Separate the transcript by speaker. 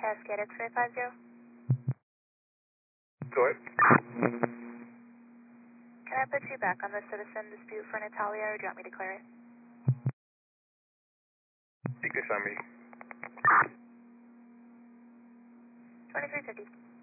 Speaker 1: Cascade X-ray 50.
Speaker 2: Go ahead.
Speaker 1: Can I put you back on the citizen dispute for Natalia, or do you want me to clear it?
Speaker 2: You can send me.
Speaker 1: 2350.